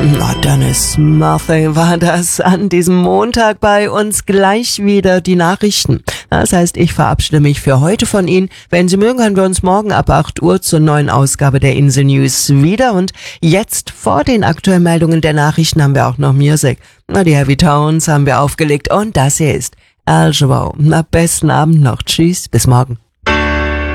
Na, Dennis Murphy war das an diesem Montag bei uns. Gleich wieder die Nachrichten. Das heißt, ich verabschiede mich für heute von Ihnen. Wenn Sie mögen, hören wir uns morgen ab 8 Uhr zur neuen Ausgabe der Insel News wieder. Und jetzt vor den aktuellen Meldungen der Nachrichten haben wir auch noch Musik. Na, die Heavy Tones haben wir aufgelegt und das hier ist Al Jarreau. Na, besten Abend noch. Tschüss, bis morgen.